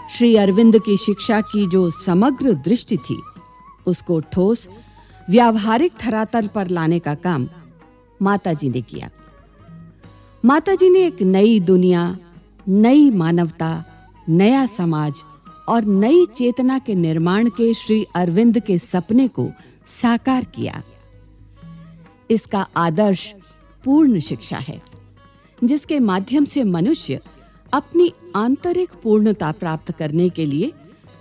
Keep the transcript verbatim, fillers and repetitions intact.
श्री अरविंद की शिक्षा की जो समग्र दृष्टि थी, उसको ठोस व्यावहारिक धरातल पर लाने का काम माताजी ने किया। माताजी ने एक नई दुनिया, नई मानवता, नया समाज और नई चेतना के निर्माण के श्री अरविंद के सपने को साकार किया। इसका आदर्श पूर्ण शिक्षा है, जिसके माध्यम से मनुष्य अपनी आंतरिक पूर्णता प्राप्त करने के लिए